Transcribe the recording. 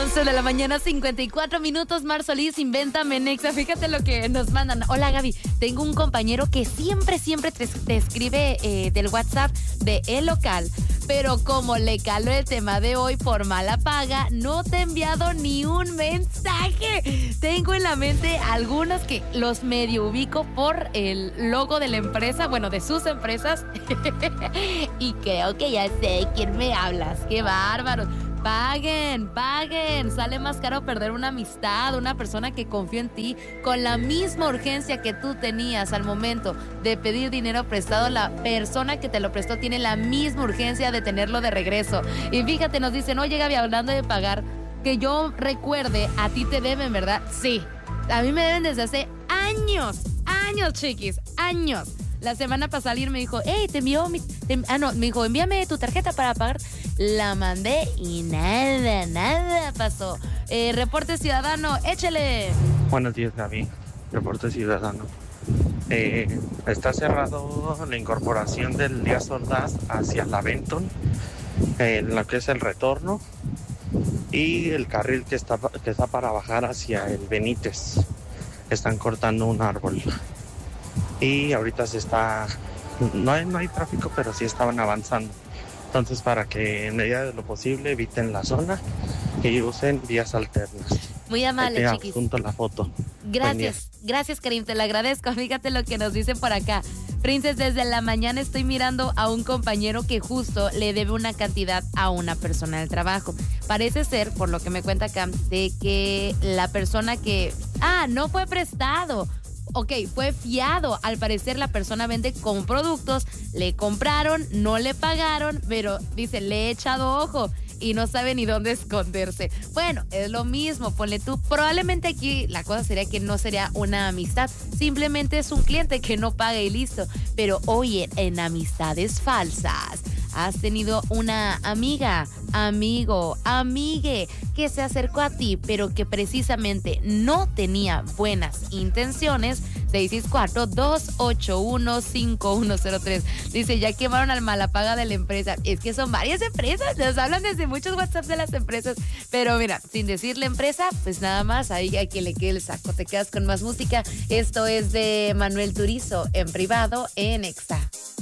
11 de la mañana, 54 minutos. Mar Solís, Invéntame Nexa. Fíjate lo que nos mandan. Hola, Gaby. Tengo un compañero que siempre te escribe del WhatsApp de el local. Pero como le caló el tema de hoy por mala paga, no te he enviado ni un mensaje. Tengo en la mente algunos que los medio ubico por el logo de la empresa, bueno, de sus empresas. Y creo que ya sé de quién me hablas. ¡Qué bárbaros! Paguen. Sale más caro perder una amistad, una persona que confió en ti con la misma urgencia que tú tenías al momento de pedir dinero prestado. La persona que te lo prestó tiene la misma urgencia de tenerlo de regreso. Y fíjate, nos dicen, oye, Gaby, hablando de pagar, que yo recuerde, a ti te deben, ¿verdad? Sí, a mí me deben desde hace años, chiquis, años. La semana pasada alguien me dijo, hey, me dijo, envíame tu tarjeta para pagar. La mandé y nada pasó. Reporte ciudadano, échale. Buenos días, Gaby. Reporte ciudadano. Está cerrado la incorporación del Díaz Ordaz hacia la Benton, en lo que es el retorno, y el carril que está para bajar hacia el Benítez. Están cortando un árbol. Y ahorita no hay tráfico, pero sí estaban avanzando. Entonces, para que en medida de lo posible eviten la zona y usen vías alternas. Muy amable, chiquis. Junto la foto. Gracias, Karim, te lo agradezco. Fíjate lo que nos dicen por acá. Princes, desde la mañana estoy mirando a un compañero que justo le debe una cantidad a una persona del trabajo. Parece ser, por lo que me cuenta acá, de que la persona que... no fue prestado. Ok, fue fiado. Al parecer la persona vende con productos, le compraron, no le pagaron, pero dice, le he echado ojo y no sabe ni dónde esconderse. Bueno, es lo mismo, ponle tú. Probablemente aquí la cosa sería que no sería una amistad, simplemente es un cliente que no paga y listo. Pero oye, en amistades falsas, ¿has tenido una amiga, amigo, amigue que se acercó a ti, pero que precisamente no tenía buenas intenciones? 664-281-5103. Dice, ya quemaron al malapaga de la empresa. Es que son varias empresas, nos hablan desde muchos WhatsApp de las empresas. Pero mira, sin decir la empresa, pues nada más, ahí hay que le quede el saco. Te quedas con más música. Esto es de Manuel Turizo, En Privado, en Exa.